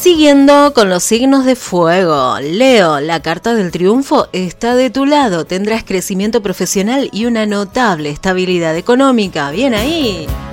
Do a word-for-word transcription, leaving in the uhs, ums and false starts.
Siguiendo con los signos de fuego, Leo, la carta del triunfo está de tu lado. Tendrás crecimiento profesional y una notable estabilidad económica. Bien ahí.